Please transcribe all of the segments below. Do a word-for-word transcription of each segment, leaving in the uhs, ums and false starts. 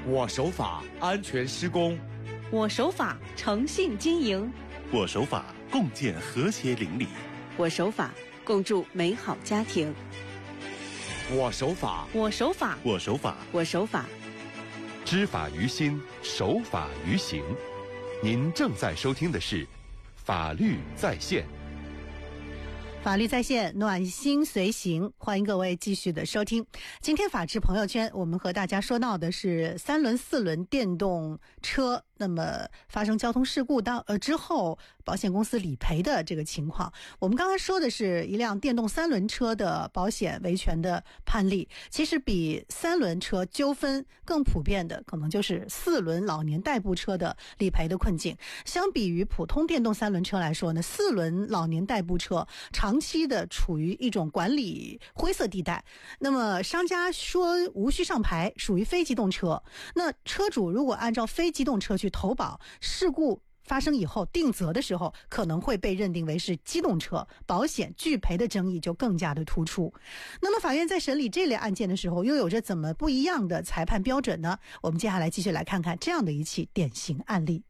我守法安全施工， 我守法诚信经营， 我守法共建和谐邻里， 我守法共筑美好家庭。 我守法， 我守法， 我守法， 我守法。 知法于心，守法于行。您正在收听的是法律在线。 法律在线，暖心随行，欢迎各位继续的收听。今天法治朋友圈，我们和大家说到的是三轮、四轮电动车，那么发生交通事故到呃之后，保险公司理赔的这个情况。我们刚才说的是一辆电动三轮车的保险维权的判例，其实比三轮车纠纷更普遍的，可能就是四轮老年代步车的理赔的困境。相比于普通电动三轮车来说呢，四轮老年代步车长期的处于一种管理灰色地带。那么商家说无需上牌，属于非机动车。那车主如果按照非机动车去投保，事故发生以后定责的时候，可能会被认定为是机动车，保险拒赔的争议就更加的突出。那么法院在审理这类案件的时候，又有着怎么不一样的裁判标准呢？我们接下来继续来看看这样的一起典型案例。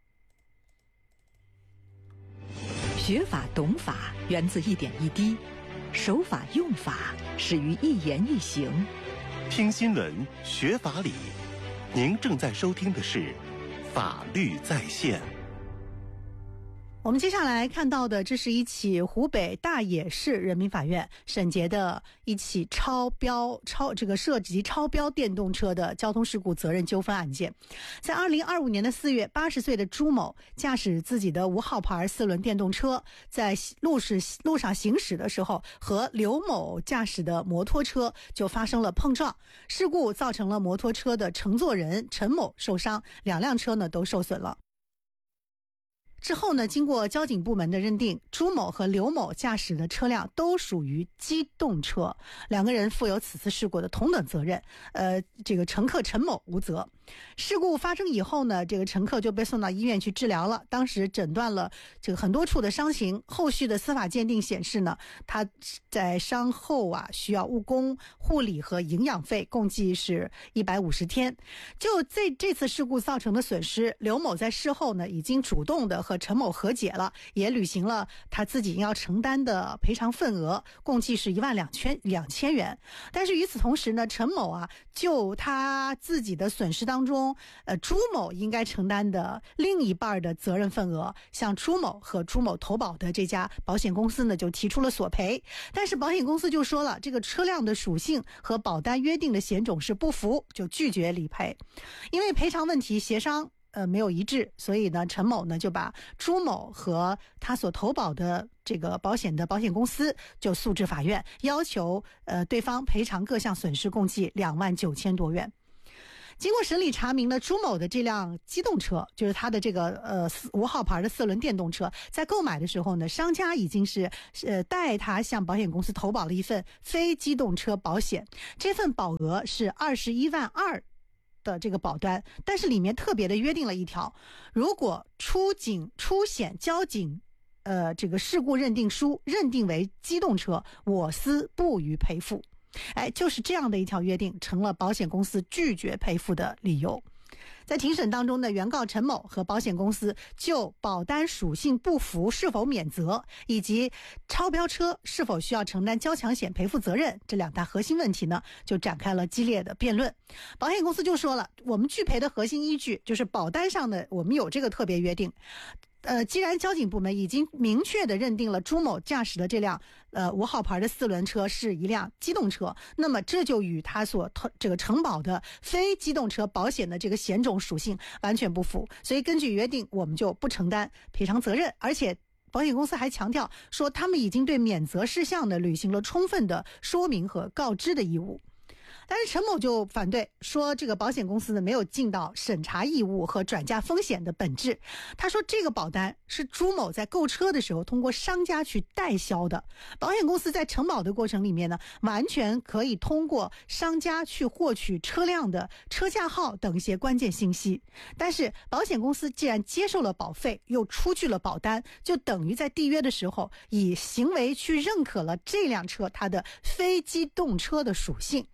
学法懂法源自一点一滴，守法用法始于一言一行。 听新闻学法理，您正在收听的是法律在线。 我们接下来看到的，这是一起湖北大冶市人民法院审结的一起超标超这个涉及超标电动车的交通事故责任纠纷案件。在二零二五年的四月，八十岁的朱某驾驶自己的无号牌四轮电动车，在路是路上行驶的时候，和刘某驾驶的摩托车就发生了碰撞，事故造成了摩托车的乘坐人陈某受伤，两辆车呢都受损了。之后呢，经过交警部门的认定，朱某和刘某驾驶的车辆都属于机动车，两个人负有此次事故的同等责任。呃，这个乘客陈某无责。事故发生以后呢，这个乘客就被送到医院去治疗了，当时诊断了这个很多处的伤情，后续的司法鉴定显示呢，他在伤后啊需要误工、护理和营养费，共计是一百五十天。就这这次事故造成的损失，刘某在事后呢已经主动的和陈某和解了，也履行了他自己要承担的赔偿份额，共计是一万两千两千元。但是与此同时呢，陈某啊就他自己的损失当中，呃，朱某应该承担的另一半的责任份额，向朱某和朱某投保的这家保险公司呢就提出了索赔。但是保险公司就说了，这个车辆的属性和保单约定的险种是不符，就拒绝理赔。因为赔偿问题协商呃，没有一致，所以呢，陈某呢就把朱某和他所投保的这个保险的保险公司就诉至法院，要求呃对方赔偿各项损失，共计两万九千多元。经过审理查明呢，朱某的这辆机动车，就是他的这个呃无号牌的四轮电动车，在购买的时候呢，商家已经是呃代他向保险公司投保了一份非机动车保险，这份保额是二十一万二。的这个保单，但是里面特别的约定了一条，如果出警出险交警呃这个事故认定书认定为机动车，我司不予赔付。哎，就是这样的一条约定，成了保险公司拒绝赔付的理由。在庭审当中呢，原告陈某和保险公司就保单属性不符是否免责，以及超标车是否需要承担交强险赔付责任这两大核心问题呢，就展开了激烈的辩论。保险公司就说了，我们拒赔的核心依据就是保单上的我们有这个特别约定。呃，既然交警部门已经明确的认定了朱某驾驶的这辆呃无号牌的四轮车是一辆机动车，那么这就与他所这个承保的非机动车保险的这个险种属性完全不符，所以根据约定，我们就不承担赔偿责任。而且保险公司还强调说，他们已经对免责事项呢履行了充分的说明和告知的义务。但是陈某就反对说，这个保险公司呢没有尽到审查义务和转嫁风险的本质。他说，这个保单是朱某在购车的时候通过商家去代销的，保险公司在承保的过程里面呢，完全可以通过商家去获取车辆的车架号等一些关键信息。但是保险公司既然接受了保费，又出具了保单，就等于在缔约的时候以行为去认可了这辆车它的非机动车的属性。那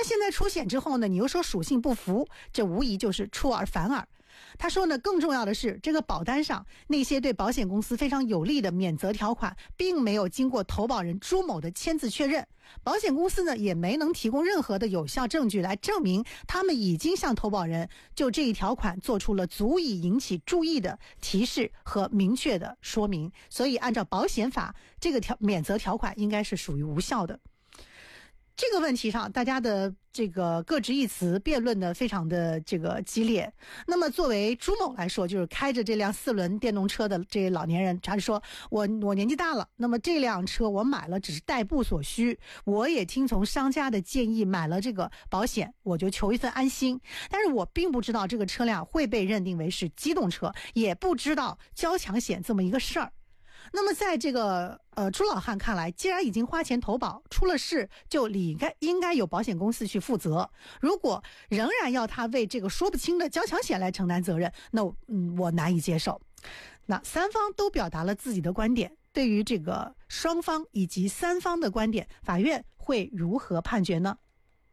现在出险之后呢，你又说属性不符，这无疑就是出尔反尔。他说呢，更重要的是，这个保单上那些对保险公司非常有利的免责条款，并没有经过投保人朱某的签字确认，保险公司呢也没能提供任何的有效证据来证明他们已经向投保人就这一条款做出了足以引起注意的提示和明确的说明，所以按照保险法，这个条免责条款应该是属于无效的。这个问题上，大家的这个各执一词，辩论的非常的这个激烈。那么作为朱某来说，就是开着这辆四轮电动车的这老年人，他说我我年纪大了，那么这辆车我买了只是代步所需，我也听从商家的建议买了这个保险，我就求一份安心。但是我并不知道这个车辆会被认定为是机动车，也不知道交强险这么一个事儿。那么在这个呃朱老汉看来，既然已经花钱投保，出了事就理该应该有保险公司去负责。如果仍然要他为这个说不清的交强险来承担责任，那嗯我难以接受。那三方都表达了自己的观点，对于这个双方以及三方的观点，法院会如何判决呢？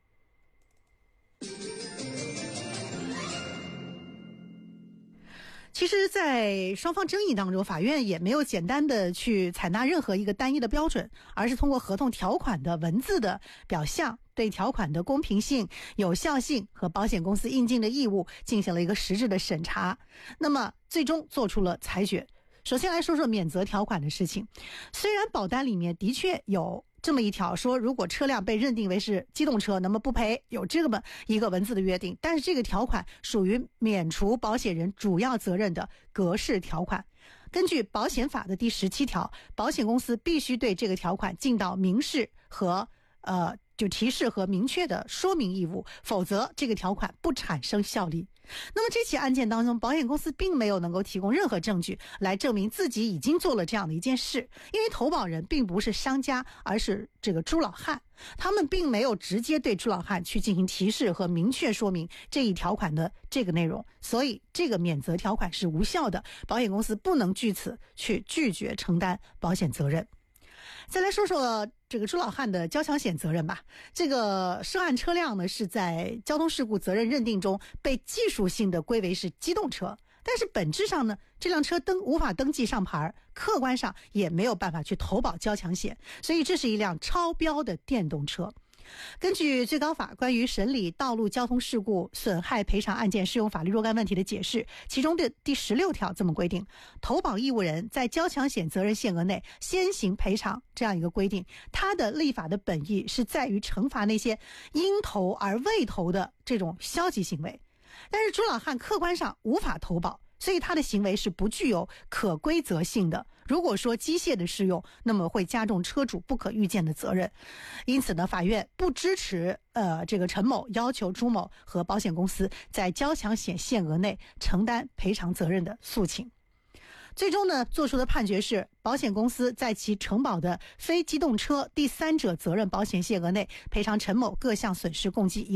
其实在双方争议当中，法院也没有简单的去采纳任何一个单一的标准，而是通过合同条款的文字的表象，对条款的公平性、有效性和保险公司应尽的义务进行了一个实质的审查，那么最终做出了裁决。首先来说说免责条款的事情，虽然保单里面的确有这么一条说，如果车辆被认定为是机动车，那么不赔，有这么一个文字的约定，但是这个条款属于免除保险人主要责任的格式条款。根据保险法的第十七条，保险公司必须对这个条款尽到明示和呃就提示和明确的说明义务，否则这个条款不产生效力。那么这起案件当中，保险公司并没有能够提供任何证据来证明自己已经做了这样的一件事，因为投保人并不是商家，而是这个朱老汉，他们并没有直接对朱老汉去进行提示和明确说明这一条款的这个内容，所以这个免责条款是无效的，保险公司不能据此去拒绝承担保险责任。再来说说这个朱老汉的交强险责任吧。这个涉案车辆呢是在交通事故责任认定中被技术性的归为是机动车，但是本质上呢，这辆车登无法登记上牌，客观上也没有办法去投保交强险，所以这是一辆超标的电动车。根据最高法关于审理道路交通事故损害赔偿案件适用法律若干问题的解释，其中的第十六条这么规定，投保义务人在交强险责任限额内先行赔偿这样一个规定，它的立法的本意是在于惩罚那些应投而未投的这种消极行为。但是朱老汉客观上无法投保，所以他的行为是不具有可归责性的。如果说机械的适用，那么会加重车主不可预见的责任。因此呢，法院不支持呃这个陈某要求朱某和保险公司在交强险限额内承担赔偿责任的诉请。最终呢，做出的判决是，保险公司在其承保的非机动车第三者责任保险限额内赔偿陈某各项损失共计